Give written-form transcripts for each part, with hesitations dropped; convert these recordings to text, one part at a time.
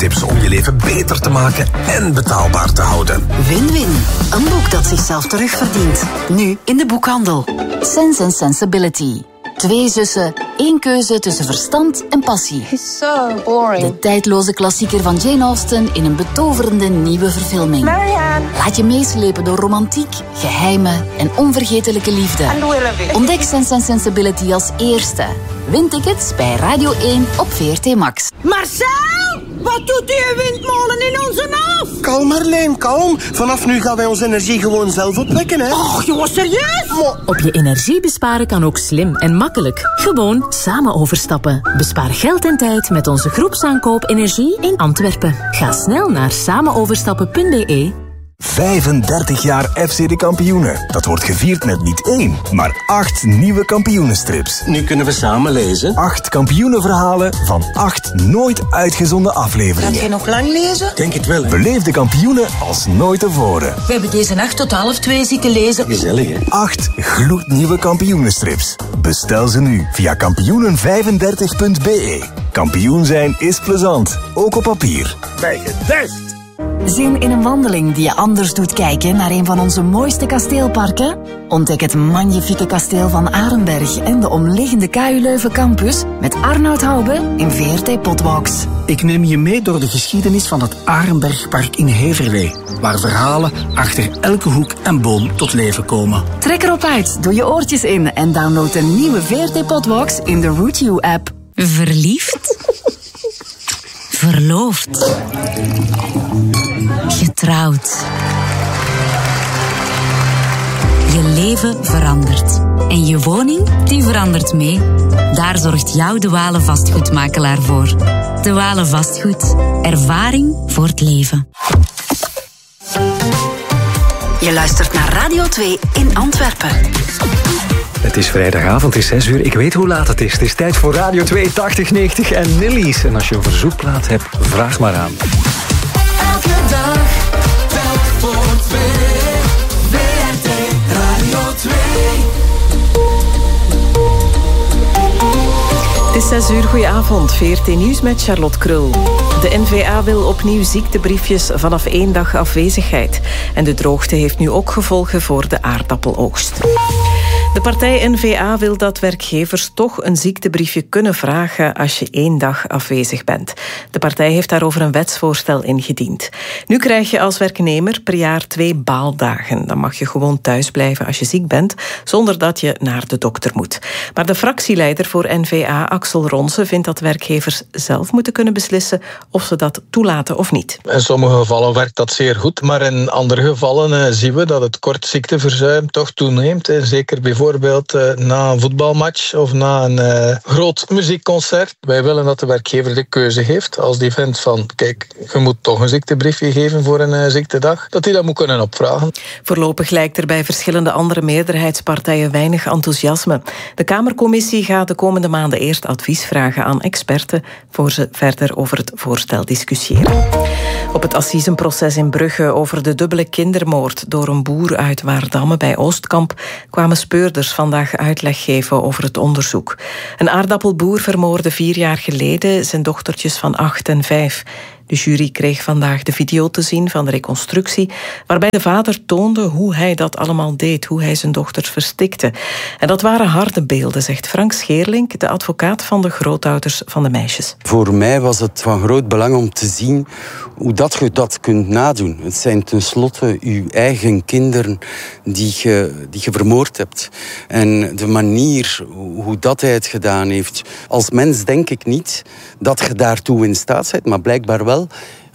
tips om je leven beter te maken en betaalbaar te houden. Win-win. Een boek dat zichzelf terugverdient. Nu in de boekhandel. Sense and Sensibility. 2 zussen, 1 keuze tussen verstand en passie. It's so boring. De tijdloze klassieker van Jane Austen in een betoverende nieuwe verfilming. Marianne. Laat je meeslepen door romantiek, geheimen en onvergetelijke liefde. And Willoughby. Ontdek Sense and Sensibility als eerste. Win tickets bij Radio 1 op VRT Max. Marcel, wat doet die windmolen in onze af? Kalm Marleen, kalm. Vanaf nu gaan wij onze energie gewoon zelf opwekken, hè. Och, jongens, serieus? Op je energie besparen kan ook slim en makkelijk. Gewoon samen overstappen. Bespaar geld en tijd met onze groepsaankoop energie in Antwerpen. Ga snel naar samenoverstappen.be. 35 jaar FC de Kampioenen. Dat wordt gevierd met niet 1, maar 8 nieuwe kampioenenstrips. Nu kunnen we samen lezen. 8 kampioenenverhalen van 8 nooit uitgezonden afleveringen. Gaat je nog lang lezen? Denk het wel, hè. Beleef de kampioenen als nooit tevoren. We hebben deze nacht tot 1:30 zitten lezen. Gezellig, hè. 8 gloednieuwe kampioenenstrips. Bestel ze nu via kampioenen35.be. Kampioen zijn is plezant, ook op papier. Bij Gedest. Zin in een wandeling die je anders doet kijken naar een van onze mooiste kasteelparken? Ontdek het magnifieke kasteel van Arenberg en de omliggende KU Leuven campus met Arnoud Haube in VRT Potwalks. Ik neem je mee door de geschiedenis van het Arenbergpark in Heverlee, waar verhalen achter elke hoek en boom tot leven komen. Trek erop uit, doe je oortjes in en download de nieuwe VRT Potwalks in de Root You app. Verliefd? Verloofd? Getrouwd? Je leven verandert. En je woning, die verandert mee. Daar zorgt jouw De Wale vastgoedmakelaar voor. De Wale Vastgoed. Ervaring voor het leven. Je luistert naar Radio 2 in Antwerpen. Het is vrijdagavond, het is 6 uur. Ik weet hoe laat het is. Het is tijd voor Radio 2 8090 en Nillies. En als je een verzoekplaat hebt, vraag maar aan. Elke dag, telk voor 2. VRT Radio 2. Het is 6 uur, goedenavond. VRT Nieuws met Charlotte Krul. De N-VA wil opnieuw ziektebriefjes vanaf 1 dag afwezigheid. En de droogte heeft nu ook gevolgen voor de aardappeloogst. De partij N-VA wil dat werkgevers toch een ziektebriefje kunnen vragen als je 1 dag afwezig bent. De partij heeft daarover een wetsvoorstel ingediend. Nu krijg je als werknemer per jaar 2 baaldagen. Dan mag je gewoon thuis blijven als je ziek bent, zonder dat je naar de dokter moet. Maar de fractieleider voor N-VA, Axel Ronse, vindt dat werkgevers zelf moeten kunnen beslissen of ze dat toelaten of niet. In sommige gevallen werkt dat zeer goed, maar in andere gevallen zien we dat het kort ziekteverzuim toch toeneemt. Zeker bijvoorbeeld na een voetbalmatch of na een groot muziekconcert. Wij willen dat de werkgever de keuze heeft. Als die vindt van, kijk, je moet toch een ziektebriefje geven voor een ziektedag, dat hij dat moet kunnen opvragen. Voorlopig lijkt er bij verschillende andere meerderheidspartijen weinig enthousiasme. De Kamercommissie gaat de komende maanden eerst advies vragen aan experten voor ze verder over het voorstel discussiëren. Op het assisenproces in Brugge over de dubbele kindermoord door een boer uit Waardamme bij Oostkamp kwamen speurders vandaag uitleg geven over het onderzoek. Een aardappelboer vermoordde 4 jaar geleden zijn dochtertjes van 8 en 5. De jury kreeg vandaag de video te zien van de reconstructie, waarbij de vader toonde hoe hij dat allemaal deed, hoe hij zijn dochters verstikte. En dat waren harde beelden, zegt Frank Scheerlink, de advocaat van de grootouders van de meisjes. Voor mij was het van groot belang om te zien hoe dat je dat kunt nadoen. Het zijn tenslotte uw eigen kinderen die je vermoord hebt. En de manier hoe dat hij het gedaan heeft. Als mens denk ik niet dat je daartoe in staat bent, maar blijkbaar wel.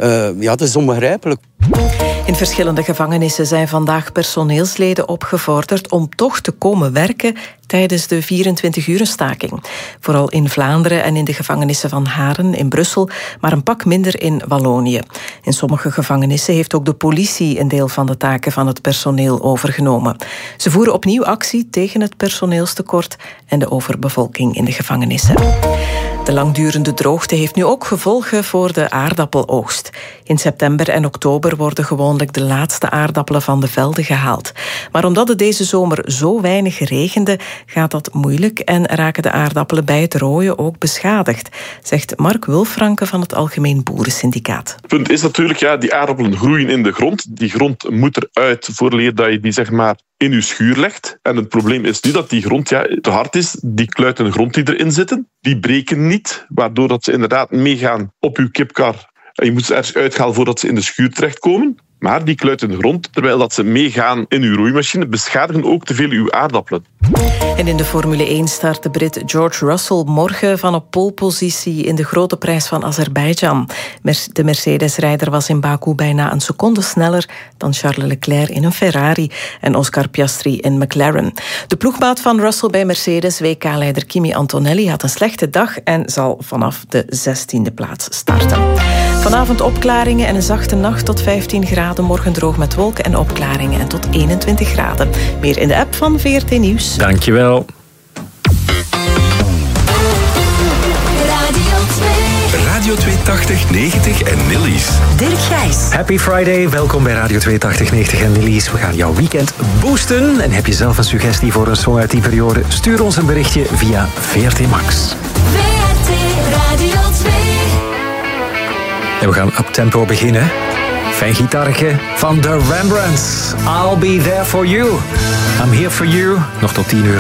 Dat is onbegrijpelijk. In verschillende gevangenissen zijn vandaag personeelsleden opgeforderd om toch te komen werken tijdens de 24-urenstaking. Vooral in Vlaanderen en in de gevangenissen van Haren in Brussel, maar een pak minder in Wallonië. In sommige gevangenissen heeft ook de politie een deel van de taken van het personeel overgenomen. Ze voeren opnieuw actie tegen het personeelstekort en de overbevolking in de gevangenissen. De langdurende droogte heeft nu ook gevolgen voor de aardappeloogst. In september en oktober worden gewoonlijk de laatste aardappelen van de velden gehaald. Maar omdat het deze zomer zo weinig regende, gaat dat moeilijk en raken de aardappelen bij het rooien ook beschadigd, zegt Mark Wulfranke van het Algemeen Boerensyndicaat. Het punt is natuurlijk, die aardappelen groeien in de grond. Die grond moet eruit vooraleer dat je die zeg maar in je schuur legt. En het probleem is nu dat die grond te hard is. Die kluiten grond die erin zitten, die breken niet, waardoor dat ze inderdaad meegaan op je kipkar. En je moet ze ergens uithalen voordat ze in de schuur terechtkomen. Maar die kluiten grond, terwijl dat ze meegaan in uw roeimachine, beschadigen ook te veel uw aardappelen. En in de Formule 1 start de Brit George Russell morgen van op polepositie in de grote prijs van Azerbeidzjan. De Mercedes-rijder was in Baku bijna een seconde sneller dan Charles Leclerc in een Ferrari en Oscar Piastri in McLaren. De ploegmaat van Russell bij Mercedes, WK-leider Kimi Antonelli, had een slechte dag en zal vanaf de 16e plaats starten. Vanavond opklaringen en een zachte nacht tot 15 graden. Morgen droog met wolken en opklaringen en tot 21 graden. Meer in de app van VRT Nieuws. Dankjewel. Radio 280, 90 en Nillies. Dirk Gijs. Happy Friday, welkom bij Radio 280, 90 en Nillies. We gaan jouw weekend boosten. En heb je zelf een suggestie voor een song uit die periode? Stuur ons een berichtje via VRT Max. VRT Radio 2. En we gaan up tempo beginnen. Fijn gitaartje van The Rembrandts. I'll be there for you. I'm here for you. Nog tot 10 uur.